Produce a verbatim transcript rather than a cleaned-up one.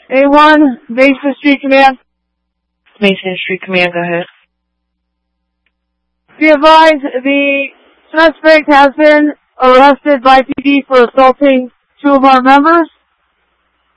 A one, Mason Street Command. Mason Street Command, go ahead. Be advised, the suspect has been arrested by P D for assaulting two of our members.